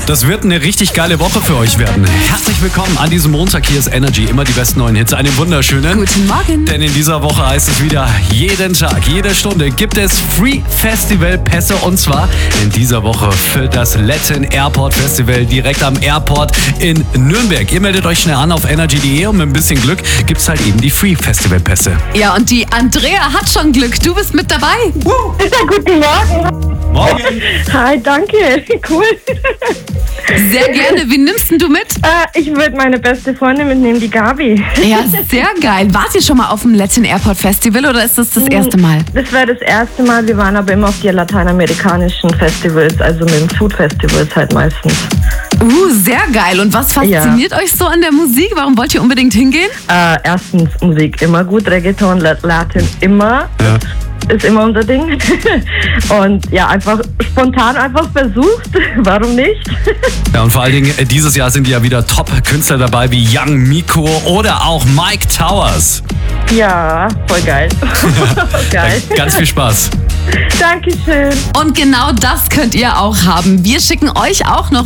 Das wird eine richtig geile Woche für euch werden. Herzlich willkommen an diesem Montag. Hier ist Energy. Immer die besten neuen Hits. Einen wunderschönen Guten Morgen. Denn in dieser Woche heißt es wieder, jeden Tag, jede Stunde gibt es Free Festival Pässe. Und zwar in dieser Woche für das Latin Airport Festival direkt am Airport in Nürnberg. Ihr meldet euch schnell an auf energy.de und mit ein bisschen Glück gibt es halt eben die Free Festival Pässe. Ja, und die Andrea hat schon Glück. Du bist mit dabei. Guten Morgen. Morgen! Hi, danke. Cool. Sehr gerne. Wen nimmst denn du mit? Ich würde meine beste Freundin mitnehmen, die Gabi. Ja, sehr geil. Wart ihr schon mal auf dem Latin Airport Festival oder ist das erste Mal? Das wäre das erste Mal. Wir waren aber immer auf die lateinamerikanischen Festivals, also mit den Food Festivals halt meistens. Sehr geil. Und was fasziniert euch so an der Musik? Warum wollt ihr unbedingt hingehen? Erstens Musik immer gut, Reggaeton, Latin immer. Ja. Ist immer unser Ding. Und ja, einfach spontan versucht. Warum nicht? Ja, und vor allen Dingen dieses Jahr sind ja wieder Top-Künstler dabei wie Young Miko oder auch Mike Towers. Ja, voll geil. Geil. Ganz viel Spaß. Dankeschön. Und genau das könnt ihr auch haben. Wir schicken euch auch noch